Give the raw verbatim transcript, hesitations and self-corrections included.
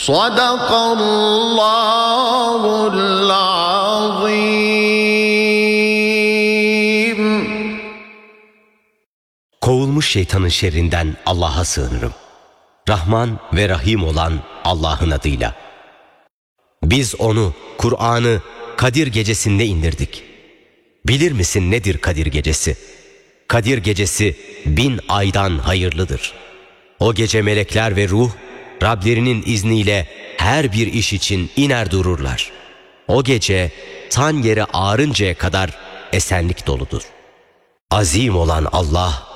Sadakallahul azim. Kovulmuş şeytanın şerrinden Allah'a sığınırım. Rahman ve Rahim olan Allah'ın adıyla. Biz onu, Kur'an'ı Kadir gecesinde indirdik. Bilir misin nedir Kadir gecesi? Kadir gecesi bin aydan hayırlıdır. O gece melekler ve ruh, Rablerinin izniyle her bir iş için iner dururlar. O gece tan yere ağarıncaya kadar esenlik doludur. Azim olan Allah,